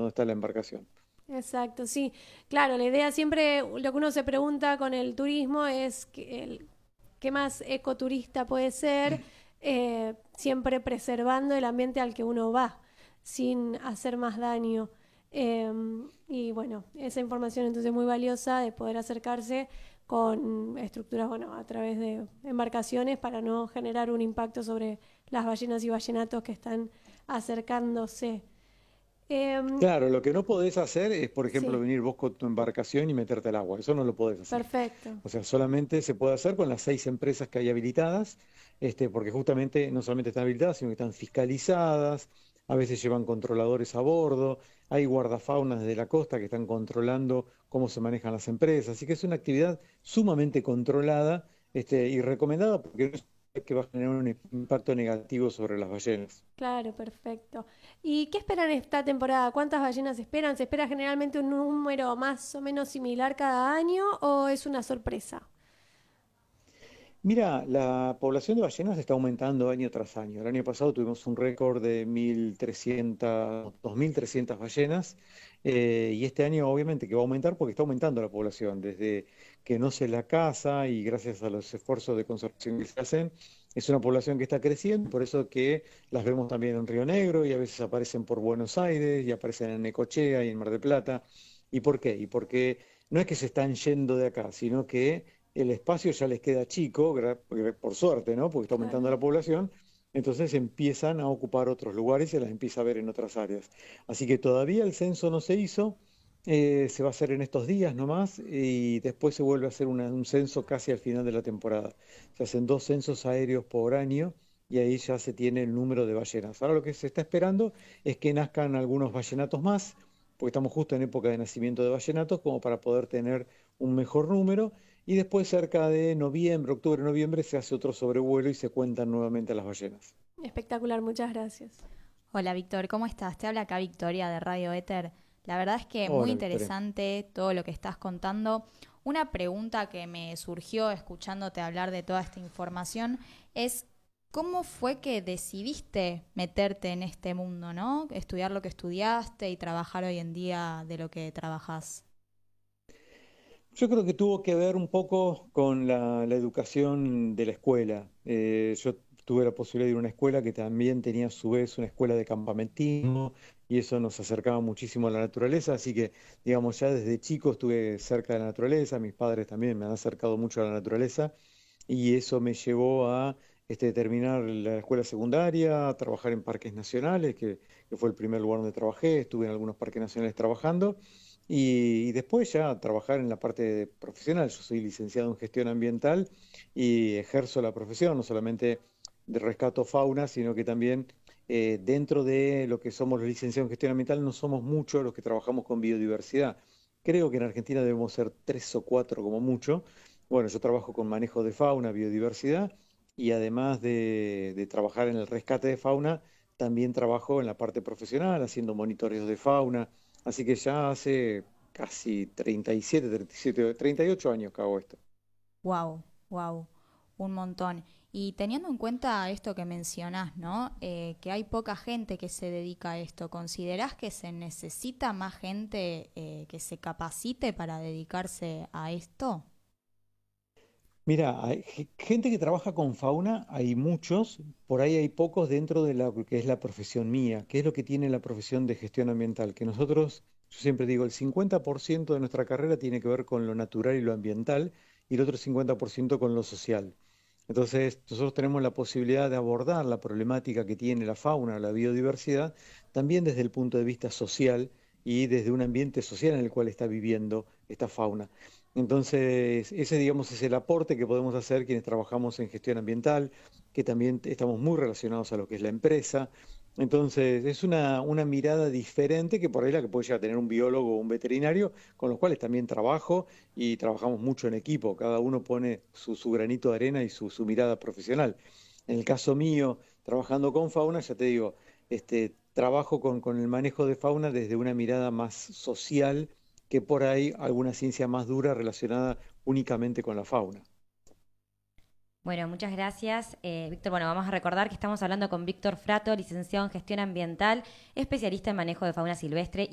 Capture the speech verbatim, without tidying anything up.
donde está la embarcación. Exacto, sí. Claro, la idea siempre, lo que uno se pregunta con el turismo es que el, qué más ecoturista puede ser, eh, siempre preservando el ambiente al que uno va, sin hacer más daño. Eh, y bueno, esa información entonces es muy valiosa de poder acercarse con estructuras, bueno, a través de embarcaciones para no generar un impacto sobre las ballenas y ballenatos que están acercándose. Eh, Claro, lo que no podés hacer es, por ejemplo, sí, venir vos con tu embarcación y meterte al agua. Eso no lo podés hacer. perfecto. O sea, solamente se puede hacer con las seis empresas que hay habilitadas, este, porque justamente no solamente están habilitadas, sino que están fiscalizadas, a veces llevan controladores a bordo, hay guardafaunas desde la costa que están controlando cómo se manejan las empresas. Así que es una actividad sumamente controlada, este, y recomendada porque no es que va a generar un impacto negativo sobre las ballenas. Claro, perfecto. ¿Y qué esperan esta temporada? ¿Cuántas ballenas esperan? ¿Se espera generalmente un número más o menos similar cada año o es una sorpresa? Mira, la población de ballenas está aumentando año tras año. El año pasado tuvimos un récord de mil trescientas, dos mil trescientas ballenas, eh, y este año obviamente que va a aumentar porque está aumentando la población. Desde que no se la caza y gracias a los esfuerzos de conservación que se hacen, es una población que está creciendo, por eso que las vemos también en Río Negro y a veces aparecen por Buenos Aires y aparecen en Necochea y en Mar del Plata. ¿Y por qué? Y porque no es que se están yendo de acá, sino que el espacio ya les queda chico, gra- gra- por suerte, ¿no? Porque está aumentando Claro. la población, entonces empiezan a ocupar otros lugares y se las empieza a ver en otras áreas. Así que todavía el censo no se hizo, eh, se va a hacer en estos días nomás y después se vuelve a hacer una- un censo casi al final de la temporada. Se hacen dos censos aéreos por año y ahí ya se tiene el número de ballenas. Ahora lo que se está esperando es que nazcan algunos ballenatos más, porque estamos justo en época de nacimiento de ballenatos, como para poder tener un mejor número y después cerca de noviembre, octubre, noviembre se hace otro sobrevuelo y se cuentan nuevamente las ballenas. Espectacular, muchas gracias. Hola Víctor, ¿cómo estás? Te habla acá Victoria de Radio Éter. La verdad es que muy Hola, Victoria. interesante todo lo que estás contando. Una pregunta que me surgió escuchándote hablar de toda esta información es ¿cómo fue que decidiste meterte en este mundo, ¿no? Estudiar lo que estudiaste y trabajar hoy en día de lo que trabajas. Yo creo que tuvo que ver un poco con la, la educación de la escuela. Eh, yo tuve la posibilidad de ir a una escuela que también tenía a su vez una escuela de campamentismo y eso nos acercaba muchísimo a la naturaleza, así que digamos ya desde chico estuve cerca de la naturaleza, mis padres también me han acercado mucho a la naturaleza y eso me llevó a este, terminar la escuela secundaria, a trabajar en parques nacionales, que, que fue el primer lugar donde trabajé, estuve en algunos parques nacionales trabajando, y, y después ya trabajar en la parte de profesional. Yo soy licenciado en gestión ambiental y ejerzo la profesión, no solamente de rescato fauna, sino que también eh, dentro de lo que somos los licenciados en gestión ambiental, no somos muchos los que trabajamos con biodiversidad. Creo que en Argentina debemos ser tres o cuatro como mucho. Bueno, yo trabajo con manejo de fauna, biodiversidad, y además de, de trabajar en el rescate de fauna, también trabajo en la parte profesional, haciendo monitoreos de fauna. Así que ya hace casi treinta y siete, treinta y siete, treinta y ocho años que hago esto. Wow, wow, un montón. Y teniendo en cuenta esto que mencionás, ¿no? Eh, que hay poca gente que se dedica a esto, ¿considerás que se necesita más gente eh, que se capacite para dedicarse a esto? Mira, hay ge- gente que trabaja con fauna, hay muchos, por ahí hay pocos dentro de lo que es la profesión mía, que es lo que tiene la profesión de gestión ambiental, que nosotros, yo siempre digo, el cincuenta por ciento de nuestra carrera tiene que ver con lo natural y lo ambiental, y el otro cincuenta por ciento con lo social. Entonces, nosotros tenemos la posibilidad de abordar la problemática que tiene la fauna, la biodiversidad, también desde el punto de vista social y desde un ambiente social en el cual está viviendo esta fauna. Entonces, ese, digamos, es el aporte que podemos hacer quienes trabajamos en gestión ambiental, que también estamos muy relacionados a lo que es la empresa. Entonces, es una, una mirada diferente que por ahí la que puede llegar a tener un biólogo o un veterinario, con los cuales también trabajo y trabajamos mucho en equipo. Cada uno pone su, su granito de arena y su, su mirada profesional. En el caso mío, trabajando con fauna, ya te digo, este, trabajo con, con el manejo de fauna desde una mirada más social que por ahí alguna ciencia más dura relacionada únicamente con la fauna. Bueno, muchas gracias, eh, Víctor. Bueno, vamos a recordar que estamos hablando con Víctor Frato, licenciado en gestión ambiental, especialista en manejo de fauna silvestre